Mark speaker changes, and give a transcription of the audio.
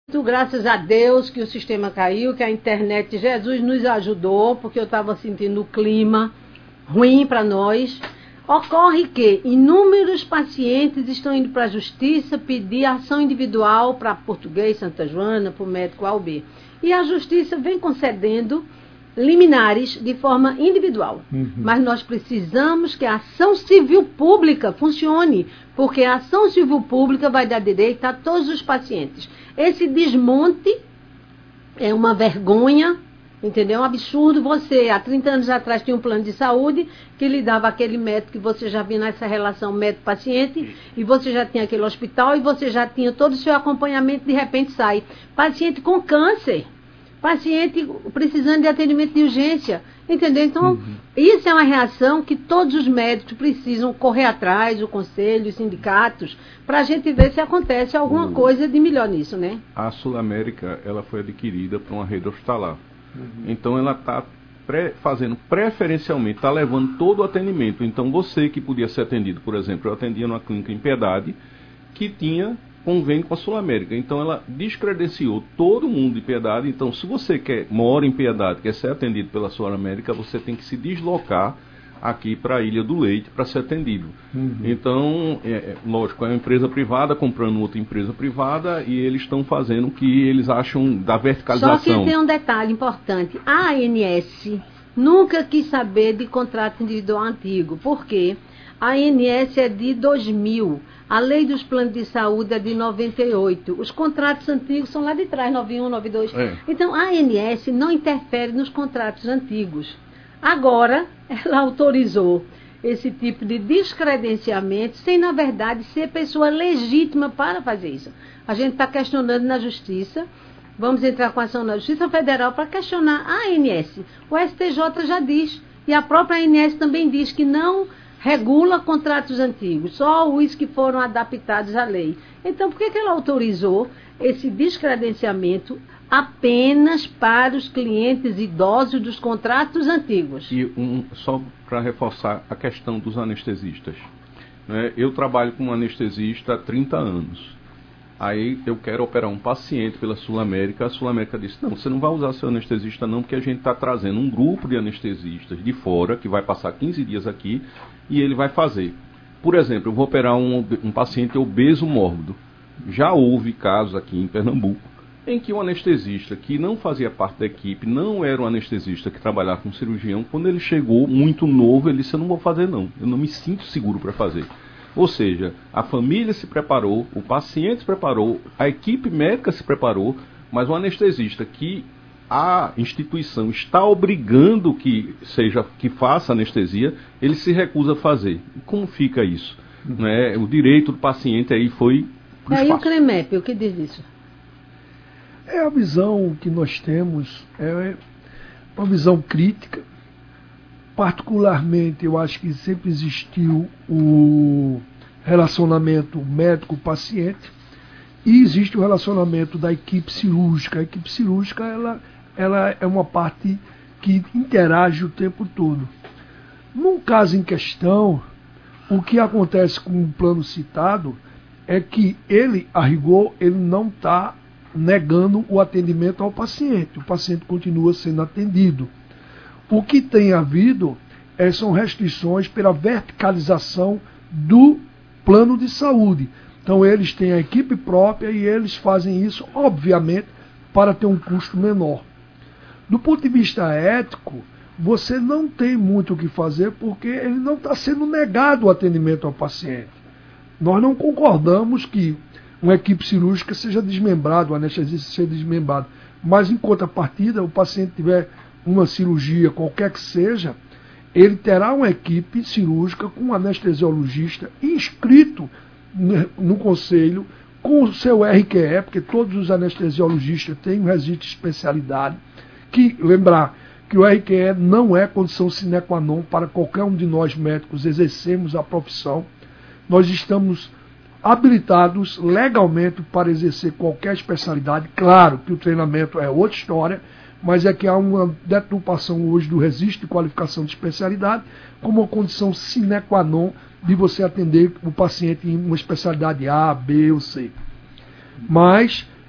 Speaker 1: Graças a Deus que o sistema caiu, que a internet, Jesus nos ajudou, porque eu estava sentindo o clima ruim para nós. Ocorre que inúmeros pacientes estão indo para a justiça pedir ação individual para Português, Santa Joana, para o médico A ou B. E a justiça vem concedendo liminares de forma individual. Mas nós precisamos que a ação civil pública funcione, porque a ação civil pública vai dar direito a todos os pacientes. Esse desmonte é uma vergonha, entendeu? É um absurdo. Você, há 30 anos atrás, tinha um plano de saúde que lhe dava aquele médico que você já via nessa relação médico-paciente, e você já tinha aquele hospital, e você já tinha todo o seu acompanhamento, de repente sai. Paciente com câncer, paciente precisando de atendimento de urgência, entendeu? Então, isso é uma reação que todos os médicos precisam correr atrás, o conselho, os sindicatos, para a gente ver se acontece alguma coisa de melhor nisso, né?
Speaker 2: A Sul América, ela foi adquirida por uma rede hospitalar. Então, ela está fazendo preferencialmente, está levando todo o atendimento. Então, você que podia ser atendido, por exemplo, eu atendia numa clínica em Piedade, que tinha convênio com a Sul América. Então ela descredenciou todo mundo de Piedade. Então, se você mora em Piedade, quer ser atendido pela Sul América, você tem que se deslocar aqui para a Ilha do Leite para ser atendido. Então, lógico, é uma empresa privada comprando outra empresa privada, e eles estão fazendo o que eles acham da verticalização.
Speaker 1: Só que tem um detalhe importante. A ANS nunca quis saber de contrato individual antigo. Por quê? A ANS é de 2000. A lei dos planos de saúde é de 98. Os contratos antigos são lá de trás, 91, 92. Então, a ANS não interfere nos contratos antigos. Agora, ela autorizou esse tipo de descredenciamento sem, na verdade, ser pessoa legítima para fazer isso. A gente está questionando na Justiça. Vamos entrar com ação na Justiça Federal para questionar a ANS. O STJ já diz, e a própria ANS também diz que não regula contratos antigos, só os que foram adaptados à lei. Então, por que ela autorizou esse descredenciamento apenas para os clientes idosos dos contratos antigos?
Speaker 2: E só para reforçar a questão dos anestesistas, né? Eu trabalho com um anestesista há 30 anos. Aí eu quero operar um paciente pela Sul América. A Sul América disse: não, você não vai usar seu anestesista não, porque a gente está trazendo um grupo de anestesistas de fora, que vai passar 15 dias aqui, e ele vai fazer. Por exemplo, eu vou operar um paciente obeso mórbido. Já houve casos aqui em Pernambuco em que um anestesista que não fazia parte da equipe, não era um anestesista que trabalhava com cirurgião, quando ele chegou muito novo, ele disse: eu não vou fazer não, eu não me sinto seguro para fazer. Ou seja, a família se preparou, o paciente se preparou, a equipe médica se preparou, mas o anestesista que a instituição está obrigando que faça anestesia, ele se recusa a fazer. Como fica isso? Né? O direito do paciente aí foi pro espaço.
Speaker 1: E aí o CREMEP, o que diz isso?
Speaker 3: É a visão que nós temos, é uma visão crítica. Particularmente, eu acho que sempre existiu o relacionamento médico-paciente e existe o relacionamento da equipe cirúrgica. A equipe cirúrgica ela é uma parte que interage o tempo todo. Num caso em questão, o que acontece com o plano citado é que ele, a rigor, ele não está negando o atendimento ao paciente. O paciente continua sendo atendido. O que tem havido são restrições pela verticalização do plano de saúde. Então eles têm a equipe própria e eles fazem isso, obviamente, para ter um custo menor. Do ponto de vista ético, você não tem muito o que fazer porque ele não está sendo negado o atendimento ao paciente. Nós não concordamos que uma equipe cirúrgica seja desmembrada, o anestesista seja desmembrado. Mas, em contrapartida, o paciente tiver uma cirurgia, qualquer que seja, ele terá uma equipe cirúrgica com um anestesiologista inscrito no conselho, com o seu RQE, porque todos os anestesiologistas têm um registro de especialidade, que, lembrar que o RQE não é condição sine qua non para qualquer um de nós médicos exercermos a profissão. Nós estamos habilitados legalmente para exercer qualquer especialidade. Claro que o treinamento é outra história, mas é que há uma deturpação hoje do registro de qualificação de especialidade como uma condição sine qua non de você atender o paciente em uma especialidade A, B ou C. Mas